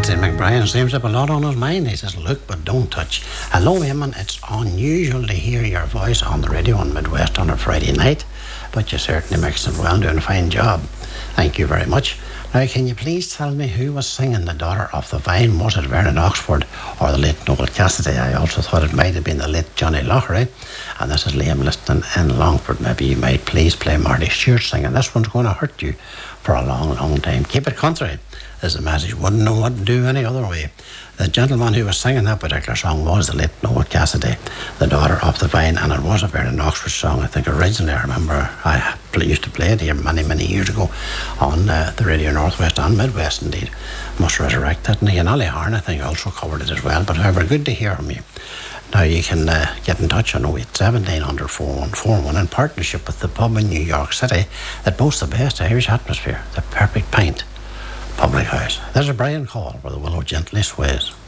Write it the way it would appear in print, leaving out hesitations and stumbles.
Patsy McBrien seems to have a lot on his mind. He says, look, but don't touch. Hello, Eamon. It's unusual to hear your voice on the radio on Midwest on a Friday night, but you certainly mix it well, doing a fine job. Thank you very much. Now, can you please tell me who was singing The Daughter of the Vine? Was it Vernon Oxford or the late Noel Cassidy? I also thought it might have been the late Johnny Loughery. And this is Liam listening in Longford. Maybe you might please play Marty Stewart singing. This one's going to hurt you for a long, long time. Keep it country is the message. Wouldn't know what to do any other way. The gentleman who was singing that particular song was the late Noel Cassidy, The Daughter of the Vine, and it was a Vernon Oxford song. I think originally, I remember I used to play it here many, many years ago on the Radio Northwest and Midwest, indeed. Must resurrect that. And Ian Ollie Harn, I think, also covered it as well. But however, good to hear from you. Now you can get in touch on 087 4141 in partnership with the pub in New York City that boasts the best Irish atmosphere, the Perfect Pint Public House. There's a Brian Call where the willow gently sways.